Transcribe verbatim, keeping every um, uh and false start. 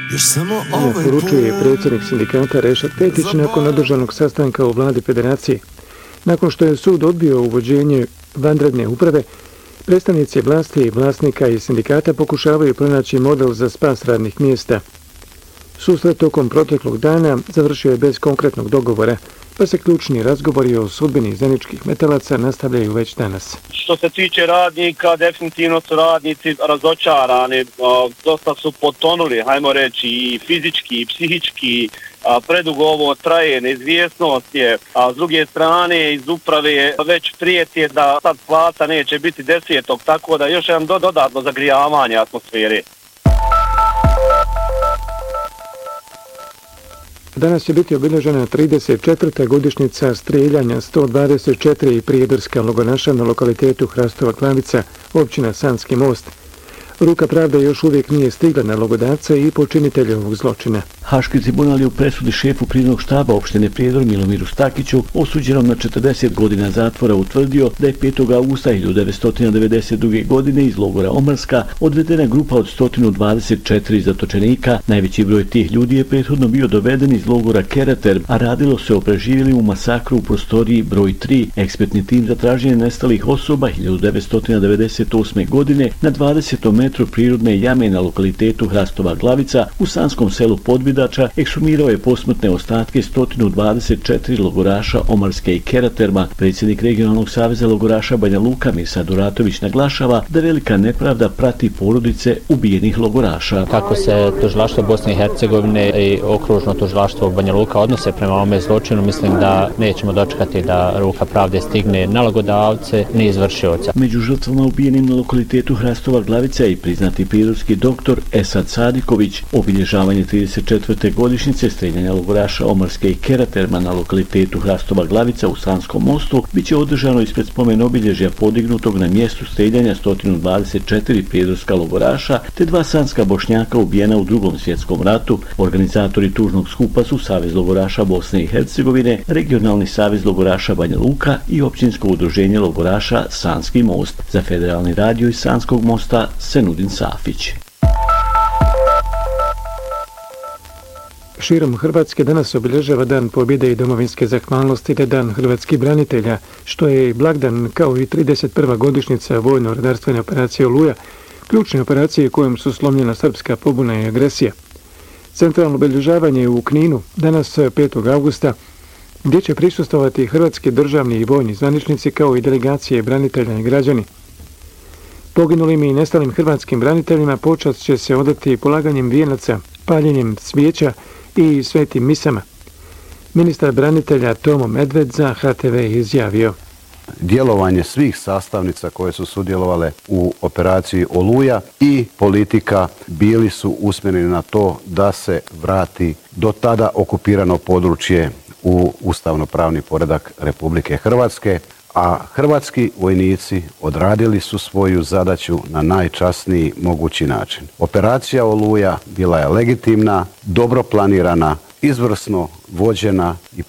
Poručuje predsjednik sindikata Rešad Petić nakon održanog sastanka u vladi federacije. Nakon što je sud odbio uvođenje vanredne uprave, predstavnici vlasti i vlasnika i sindikata pokušavaju pronaći model za spas radnih mjesta. Susret tokom proteklog dana završio je bez konkretnog dogovora, pa se ključni razgovori o sudbini zeničkih metalaca nastavljaju već danas. Što se tiče radnika, definitivno su radnici razočarani, dosta su potonuli, hajmo reći, i fizički i psihički. A predugo ovo traje, neizvjesnost je, a s druge strane iz uprave već prijeti da sad plata neće biti desetog, tako da još jedan dodatno zagrijavanje atmosfere. Danas će biti obilježena trideset četvrta godišnjica strijeljanja sto dvadeset četiri prijedorska logoraša na lokalitetu Hrastova Glavica, općina Sanski most. Ruka pravde još uvijek nije stigla na logodavca i počinitelja ovog zločina. Haški tribunal je u presudi šefu kriznog štaba opštine Prijedor Milomiru Stakiću, osuđenom na četrdeset godina zatvora, utvrdio da je petog avgusta hiljadu devetsto devedeset druge. godine iz logora Omarska odvedena grupa od sto dvadeset četiri zatočenika. Najveći broj tih ljudi je prethodno bio doveden iz logora Kerater, a radilo se o preživjeli u masakru u prostoriji broj tri. Ekspertni tim za traženje nestalih osoba hiljadu devetsto devedeset osme. godine na dvadesetom metru prirodne jame na lokalitetu Hrastova Glavica u sanskom selu Podvidača ekshumirao je posmrtne ostatke sto dvadeset četiri logoraša Omarske i Keraterma. Predsjednik regionalnog saveza logoraša Banja Luka Mirsad Duratović naglašava da velika nepravda prati porodice ubijenih logoraša. Kako se tužilaštvo Bosne i Hercegovine i okružno tužilaštvo Banja Luka odnose prema ovome zločinu, mislim da nećemo dočekati da ruka pravde stigne na logodavce ni izvršioca. Među žrtvama ubijenim na lokalitetu Hrastova Glavica i priznati prirodski doktor Esad Sadiković. Obilježavanje trideset četvrte godišnjice strijeljanja logoraša Omarske i Keraterma na lokalitetu Hrastova Glavica u Sanskom mostu biće održano ispred spomen obilježja podignutog na mjestu strijeljanja sto dvadeset četiri prijedorska logoraša te dva sanska Bošnjaka ubijena u drugom svjetskom ratu. Organizatori tužnog skupa su Savez logoraša Bosne i Hercegovine, Regionalni savez logoraša Banja Luka i Općinsko udruženje logoraša Sanski most. Za Federalni radio iz Sanskog mosta Senudin Safić. Širom Hrvatske danas obilježava Dan pobjede i domovinske zahvalnosti te Dan hrvatskih branitelja, što je i blagdan kao i trideset prva godišnjica vojno-redarstvene operacije Oluja, ključne operacije kojom su slomljena srpska pobuna i agresija. Centralno obilježavanje je u Kninu danas petog avgusta, gdje će prisustvovati hrvatski državni i vojni zvaničnici kao i delegacije branitelja i građani. Poginulim i nestalim hrvatskim braniteljima počast će se odati polaganjem vijenaca, paljenjem svijeća i svetim misama. Ministar branitelja Tomo Medved za H T V izjavio: djelovanje svih sastavnica koje su sudjelovale u operaciji Oluja i politika bili su usmjereni na to da se vrati do tada okupirano područje u ustavno-pravni poredak Republike Hrvatske, a hrvatski vojnici odradili su svoju zadaću na najčasniji mogući način. Operacija Oluja bila je legitimna, dobro planirana, izvrsno vođena i